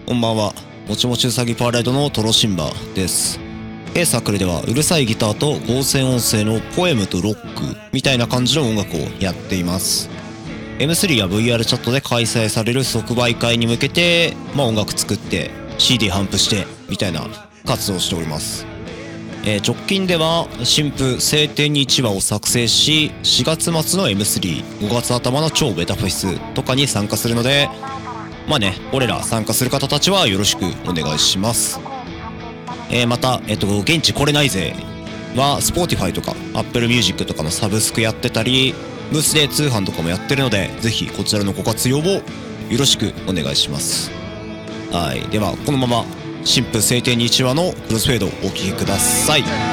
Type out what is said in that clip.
こんばんは。もちもちうさぎパーライドのトロシンバです。サークルではうるさいギターと合成音声のポエムとロックみたいな感じの音楽をやっています。M3 や VR チャットで開催される即売会に向けて、音楽作って CD 頒布してみたいな活動をしております。直近では新譜晴天に1話を作成し、4月末の M3、5月頭の超ベタフェスとかに参加するので、俺ら参加する方たちはよろしくお願いします。また、現地来れないぜは Spotify とか Apple Music とかのサブスクやってたり、ブースで通販とかもやってるので、ぜひこちらのご活用をよろしくお願いします。はい、ではこのまま新婦晴天に1話のクロスフェードをお聴きください。